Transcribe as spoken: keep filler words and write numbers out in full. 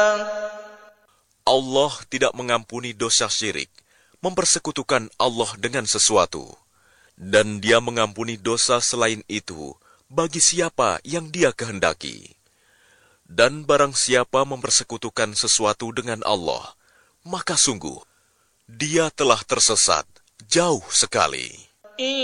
Allah tidak mengampuni dosa syirik, mempersekutukan Allah dengan sesuatu. Dan Dia mengampuni dosa selain itu bagi siapa yang Dia kehendaki. Dan barang siapa mempersekutukan sesuatu dengan Allah, maka sungguh Dia telah tersesat jauh sekali.